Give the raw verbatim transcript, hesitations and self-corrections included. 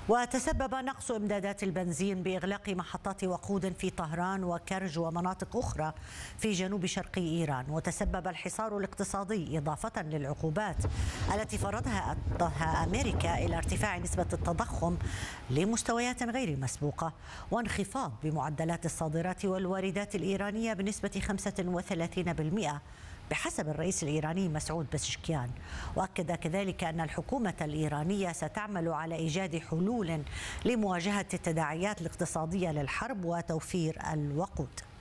وتسبب نقص إمدادات البنزين بإغلاق محطات وقود في طهران وكرج ومناطق أخرى في جنوب شرق إيران. وتسبب الحصار الاقتصادي إضافة للعقوبات التي فرضها أمريكا إلى ارتفاع نسبة التضخم لمستويات غير مسبوقة وانخفاض بمعدلات الصادرات والواردات الإيرانية بنسبة خمسة وثلاثين بالمئة بحسب الرئيس الإيراني مسعود بزشكيان. وأكد كذلك أن الحكومة الإيرانية ستعمل على إيجاد حلول لمواجهة التداعيات الاقتصادية للحرب وتوفير الوقود.